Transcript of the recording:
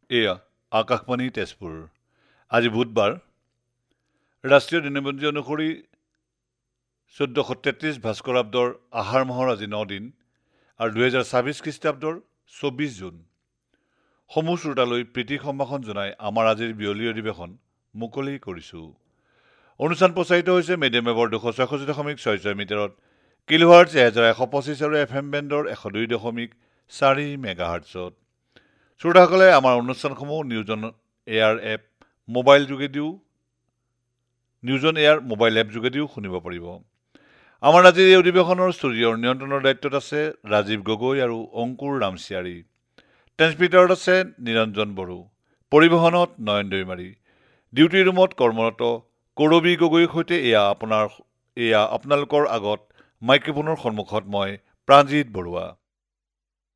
এয়া আকাশবাণী তেজপুৰ। আজি বুধবাৰ। ৰাষ্ট্ৰীয় দিনপঞ্জী অনুসৰি 1433 ভাস্কৰাব্দৰ আহাৰ মাহৰ আজি 9 দিন আৰু 2026 খ্ৰীষ্টাব্দৰ 24 জুন। সমূহ শ্ৰোতালৈ প্ৰীতি সম্ভাষণ জনাই আমাৰ আজিৰ বিয়লি অধিৱেশন মুকলি কৰিছোঁ। অনুষ্ঠান প্ৰচাৰিত হৈছে মিডিয়াম ৱেভৰ 266.66 মিটাৰত, কিলোহাৰ্টজ 1125 আৰু FM বেণ্ডৰ 102.4 মেগাহাৰ্টছত। শ্ৰোতাসকলে আমাৰ অনুষ্ঠানসমূহ news on air mobile app যোগেদিও শুনিব পাৰিব। আমাৰ আজিৰ এই অধিৱেশনৰ ষ্টুডিঅ'ৰ নিয়ন্ত্ৰণৰ দায়িত্বত আছে ৰাজীৱ গগৈ আৰু অংকুৰ ৰামচিয়াৰী। ট্ৰেন্সমিটাৰত আছে নিৰঞ্জন বড়ো। পৰিবহণত নয়ন দৈমাৰী। ডিউটি ৰুমত কৰ্মৰত কৰবী গগৈৰ সৈতে এয়া আপোনালোকৰ আগত মাইক্ৰফোনৰ সন্মুখত মই প্ৰাণজিৎ বৰুৱা।